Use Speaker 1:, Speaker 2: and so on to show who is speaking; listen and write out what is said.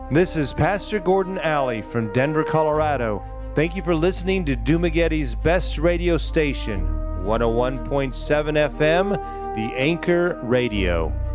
Speaker 1: This is Pastor Gordon Alley from Denver, Colorado. Thank you for listening to Dumagetti's best radio station, 101.7 FM, The Anchor Radio.